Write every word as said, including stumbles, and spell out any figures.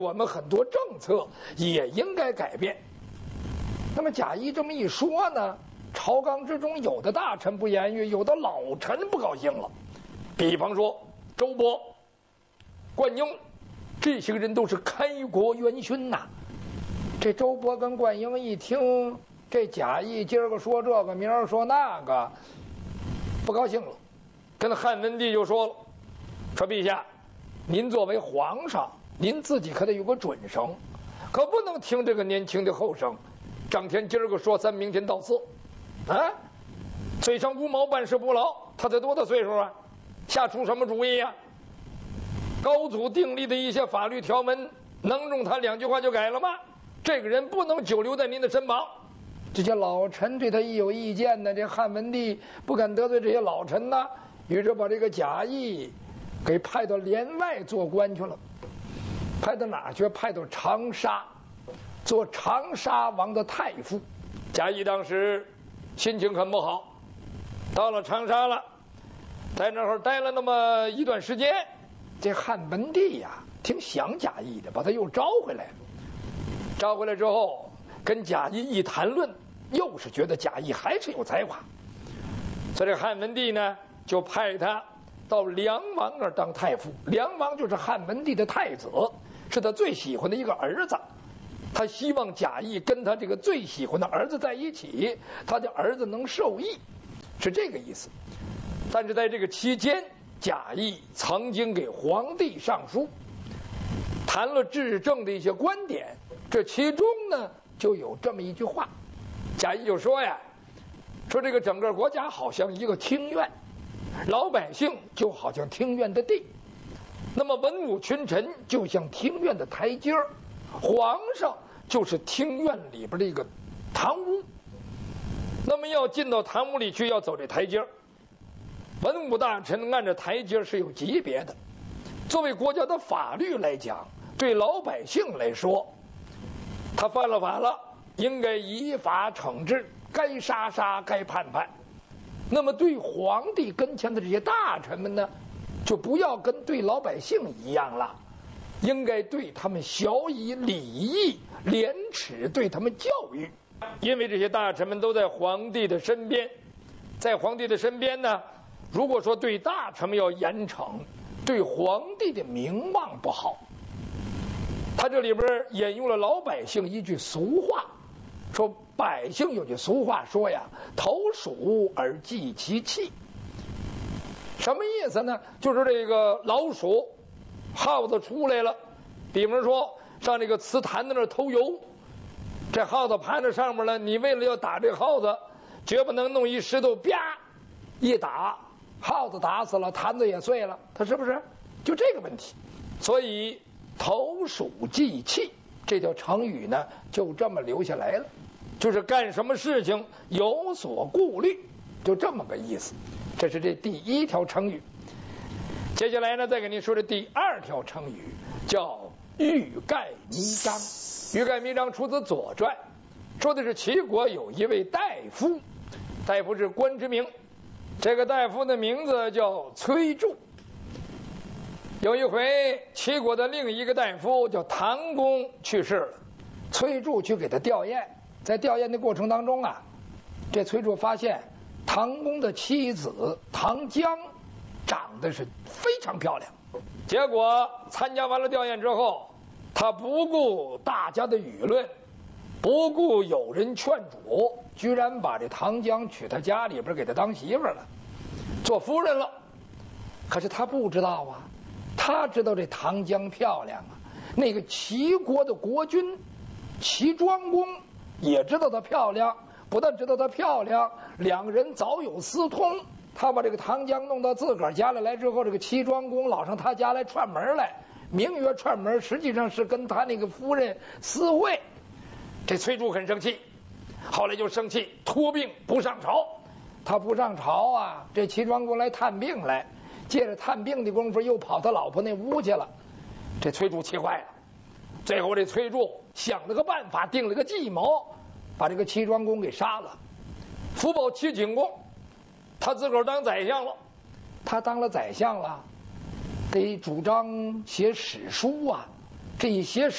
我们很多政策也应该改变。那么贾谊这么一说呢，朝纲之中有的大臣不言语，有的老臣不高兴了。比方说周勃、灌婴，这些个人都是开国元勋呐。这周勃跟灌婴一听这贾谊今儿个说这个，明儿说那个，不高兴了，跟汉文帝就说了，说陛下，您作为皇上，您自己可得有个准绳，可不能听这个年轻的后生，整天今儿个说三，明天到四，啊，嘴上无毛，办事不牢。他才多大岁数啊？下出什么主意呀？高祖订立的一些法律条文，能用他两句话就改了吗？这个人不能久留在您的身旁。这些老臣对他一有意见呢，这汉文帝不敢得罪这些老臣呢，于是把这个贾谊给派到帘外做官去了。派到哪儿去？派到长沙，做长沙王的太傅。贾谊当时心情很不好，到了长沙了，在那儿待了那么一段时间，这汉文帝呀，挺想贾谊的，把他又招回来了。招回来之后，跟贾谊一谈论，又是觉得贾谊还是有才华，所以这汉文帝呢，就派他到梁王那儿当太傅。梁王就是汉文帝的太子，是他最喜欢的一个儿子。他希望贾谊跟他这个最喜欢的儿子在一起，他的儿子能受益，是这个意思。但是在这个期间，贾谊曾经给皇帝上书，谈了治政的一些观点。这其中呢，就有这么一句话，贾谊就说呀，说这个整个国家好像一个厅院，老百姓就好像厅院的地，那么文武群臣就像厅院的台阶儿，皇上就是厅院里边的一个堂屋。那么要进到堂屋里去，要走这台阶儿。文武大臣按照台阶是有级别的。作为国家的法律来讲，对老百姓来说，他犯了法了，应该依法惩治，该杀杀，该判判。那么对皇帝跟前的这些大臣们呢，就不要跟对老百姓一样了，应该对他们晓以礼义廉耻，对他们教育。因为这些大臣们都在皇帝的身边，在皇帝的身边呢，如果说对大臣们要严惩，对皇帝的名望不好。他这里边引用了老百姓一句俗话，说百姓有句俗话说呀，投鼠而忌其器。什么意思呢？就是这个老鼠、耗子出来了，比方说上这个瓷坛子那儿偷油，这耗子盘在上面了，你为了要打这耗子，绝不能弄一石头啪一打，耗子打死了，坛子也碎了，他是不是？就这个问题。所以投鼠忌器这条成语呢，就这么留下来了，就是干什么事情有所顾虑，就这么个意思。这是这第一条成语。接下来呢，再给您说这第二条成语，叫欲盖弥彰。欲盖弥彰出自《左传》，说的是齐国有一位大夫，大夫是官之名，这个大夫的名字叫崔杼。有一回，齐国的另一个大夫叫唐公去世了，崔杼去给他吊唁。在吊唁的过程当中啊，这崔杼发现唐公的妻子唐姜长得是非常漂亮。结果参加完了吊唁之后，他不顾大家的舆论，不顾有人劝阻，居然把这唐姜娶他家里边，给他当媳妇了，做夫人了。可是他不知道啊，他知道这唐姜漂亮啊，那个齐国的国君齐庄公也知道她漂亮，不但知道她漂亮，两个人早有私通。他把这个唐姜弄到自个儿家里来之后，这个齐庄公老上他家来串门来，名曰串门，实际上是跟他那个夫人私会。这崔杼很生气，后来就生气托病不上朝。他不上朝啊，这齐庄公来探病来，借着探病的功夫又跑他老婆那屋去了。这崔杼气坏了，最后这崔杼想了个办法，定了个计谋，把这个齐庄公给杀了，福保齐景公，他自个儿当宰相了。他当了宰相了，得主张写史书啊，这一写